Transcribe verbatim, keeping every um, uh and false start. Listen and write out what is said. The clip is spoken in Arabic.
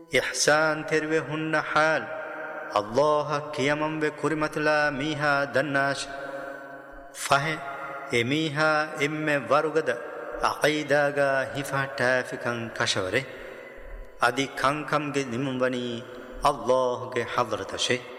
إحسان تروي هن حال الله كيامم بكرمتلا ميها دناش فه إميها إم ورغد عقيداغا هفاتا فكان كشوره أدي كان كم جد نمبني الله کے حضرت شيء